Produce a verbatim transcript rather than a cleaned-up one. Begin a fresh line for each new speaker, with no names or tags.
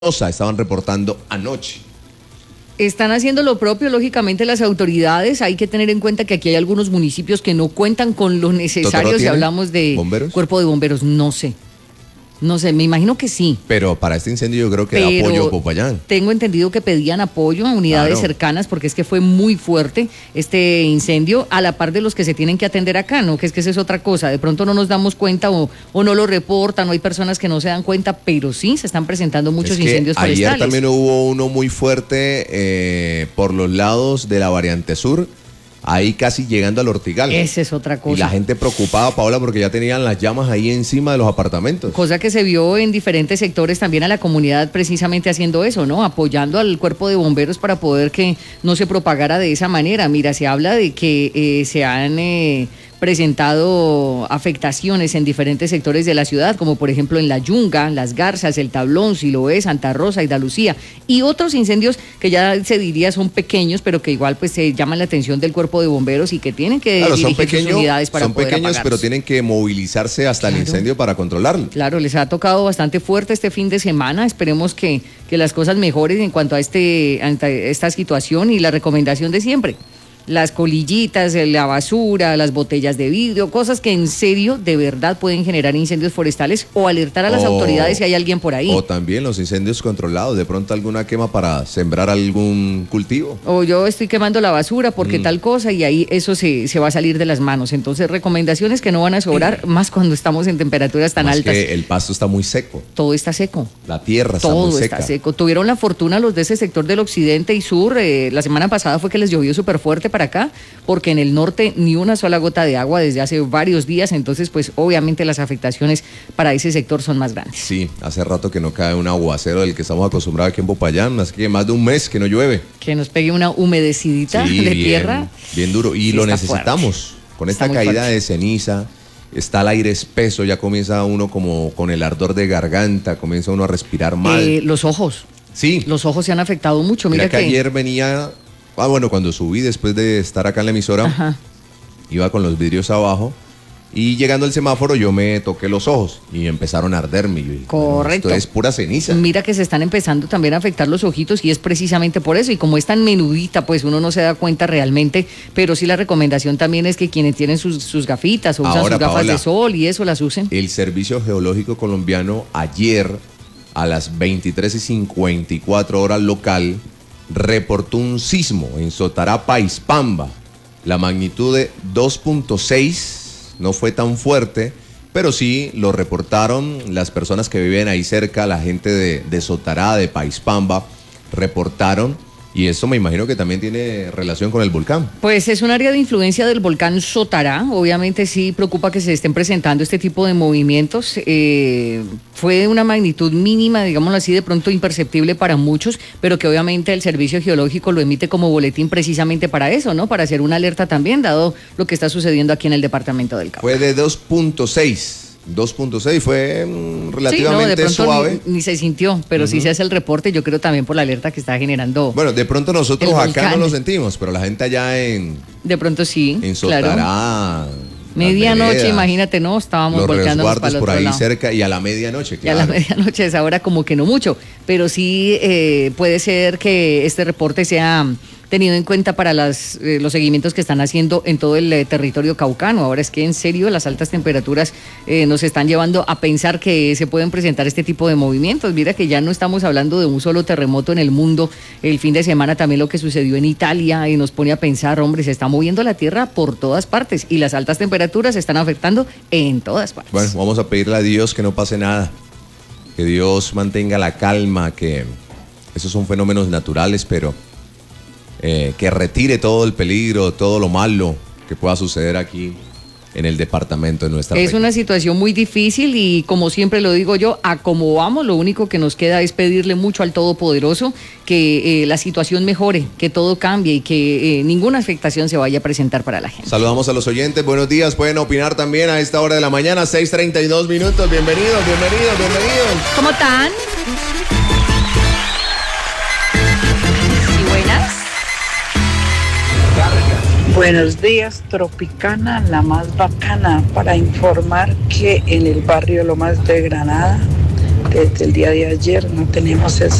estaban reportando anoche.
Están haciendo lo propio, lógicamente, las autoridades. Hay que tener en cuenta que aquí hay algunos municipios que no cuentan con lo necesario si hablamos de
bomberos.
Cuerpo de bomberos. No sé. No sé, me imagino que sí.
Pero para este incendio yo creo que
Pero
da apoyo a Popayán.
Tengo entendido que pedían apoyo a unidades
Claro.
cercanas porque es que fue muy fuerte este incendio, a la par de los que se tienen que atender acá, ¿no? Que es que esa es otra cosa. De pronto no nos damos cuenta o, o no lo reportan, o hay personas que no se dan cuenta, pero sí se están presentando muchos
Es que
incendios forestales.
Ayer también hubo uno muy fuerte eh, por los lados de la variante sur, ahí casi llegando al Ortigal.
Esa es otra cosa.
Y la gente preocupada, Paola, porque ya tenían las llamas ahí encima de los apartamentos.
Cosa que se vio en diferentes sectores, también a la comunidad precisamente haciendo eso, ¿no? Apoyando al cuerpo de bomberos para poder que no se propagara de esa manera. Mira, se habla de que eh, se han eh, presentado afectaciones en diferentes sectores de la ciudad, como por ejemplo en La Yunga, Las Garzas, El Tablón, Siloé, Santa Rosa, Andalucía, y otros incendios que ya se diría son pequeños, pero que igual pues se llaman la atención del cuerpo de bomberos y que tienen que
Claro,
dirigir
son pequeños,
sus unidades para
son
poder
pequeños,
apagarlos.
pero tienen que movilizarse hasta
Claro.
el incendio para controlarlo.
Claro, les ha tocado bastante fuerte este fin de semana. Esperemos que, que las cosas mejoren en cuanto a, este, a esta situación y la recomendación de siempre. Las colillitas, la basura, las botellas de vidrio, cosas que en serio, de verdad, pueden generar incendios forestales o alertar a las
O-
autoridades si hay alguien por ahí.
O también los incendios controlados, de pronto alguna quema para sembrar algún cultivo.
O yo estoy quemando la basura porque
Mm.
tal cosa, y ahí eso se, se va a salir de las manos. Entonces, recomendaciones que no van a sobrar, más cuando estamos en temperaturas tan
Más
altas.
que el pasto está muy seco,
Todo está seco.
la tierra está
Todo
muy seca.
está seco. Tuvieron la fortuna los de ese sector del occidente y sur. Eh, la semana pasada fue que les llovió súper fuerte para acá, porque en el norte ni una sola gota de agua desde hace varios días. Entonces, pues obviamente las afectaciones para ese sector son más grandes.
Sí, hace rato que no cae un aguacero del que estamos acostumbrados aquí en Popayán, así que más de un mes que no llueve.
Que nos pegue una humedecidita
Sí,
de
bien,
tierra.
bien duro. Y
Sí,
lo
está
necesitamos.
fuerte.
Con esta
Está muy
caída
fuerte.
de ceniza, está el aire espeso, ya comienza uno como con el ardor de garganta, comienza uno a respirar mal.
Eh, los ojos.
sí,
Los ojos se han afectado mucho.
mira,
Mira,
que, ayer venía, ah bueno, cuando subí después de estar acá en la emisora,
Ajá.
iba con los vidrios abajo y llegando al semáforo yo me toqué los ojos y empezaron a arderme. Y yo dije,
Correcto.
esto es pura ceniza.
Mira que se están empezando también a afectar los ojitos y es precisamente por eso. Y como es tan menudita, pues uno no se da cuenta realmente, pero sí la recomendación también es que quienes tienen sus, sus gafitas o usan
Ahora,
sus gafas
Paola,
de sol y eso las usen.
El Servicio Geológico Colombiano ayer a las veintitrés y cincuenta y cuatro horas local reportó un sismo en Sotará, Paispamba. La magnitud de dos punto seis, no fue tan fuerte, pero sí lo reportaron las personas que viven ahí cerca, la gente de, de Sotará, de Paispamba, reportaron. Y eso me imagino que también tiene relación con el volcán.
Pues es un área de influencia del volcán Sotará. Obviamente sí preocupa que se estén presentando este tipo de movimientos. Eh, fue de una magnitud mínima, digámoslo así, de pronto imperceptible para muchos, pero que obviamente el Servicio Geológico lo emite como boletín precisamente para eso, ¿no? Para hacer una alerta también, dado lo que está sucediendo aquí en el departamento del Cauca.
Fue de dos punto seis. dos punto seis fue mm,
Sí,
relativamente
no, de pronto
suave.
Ni, ni se sintió, pero sí se hace el reporte, yo creo también por la alerta que está generando.
Bueno, de pronto nosotros
El
acá
volcán.
no lo sentimos, pero la gente allá en,
De pronto sí,
en
claro.
Sotará, las
Medianoche,
veredas,
imagínate, no, estábamos
los
volteándonos para
resguardos
el
por
otro
ahí
lado.
cerca y a la medianoche,
Y a la
claro.
medianoche es ahora como que no mucho, pero sí eh, puede ser que este reporte sea tenido en cuenta para las, eh, los seguimientos que están haciendo en todo el eh, territorio caucano. Ahora es que en serio las altas temperaturas eh, nos están llevando a pensar que se pueden presentar este tipo de movimientos. Mira que ya no estamos hablando de un solo terremoto en el mundo. El fin de semana también lo que sucedió en Italia y nos pone a pensar, hombre, se está moviendo la tierra por todas partes y las altas temperaturas se están afectando en todas partes.
Bueno, vamos a pedirle a Dios que no pase nada, que Dios mantenga la calma, que esos son fenómenos naturales, pero eh, que retire todo el peligro, todo lo malo que pueda suceder aquí en el departamento de nuestra
Es
región.
una situación muy difícil y como siempre lo digo yo, a como vamos, lo único que nos queda es pedirle mucho al Todopoderoso que eh, la situación mejore, que todo cambie y que eh, ninguna afectación se vaya a presentar para la gente.
Saludamos a los oyentes, buenos días, pueden opinar también a esta hora de la mañana, seis treinta y dos minutos, bienvenidos, bienvenidos, bienvenidos.
¿Cómo están? ¿Sí, buenas?
Buenos días, Tropicana, la más bacana, para informar que en el barrio Lomas de Granada desde el día de ayer no tenemos el